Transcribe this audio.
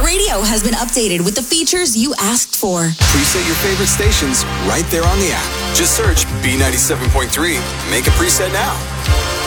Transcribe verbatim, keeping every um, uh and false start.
Radio has been updated with the features you asked for. Preset your favorite stations right there on the app. Just search B ninety-seven point three. Make a preset now.